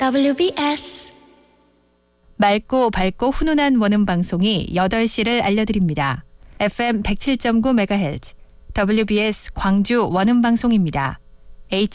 WBS 맑고 밝고 훈훈한 원음 방송이 8시를 알려드립니다. FM 107.9MHz WBS 광주 원음 방송입니다.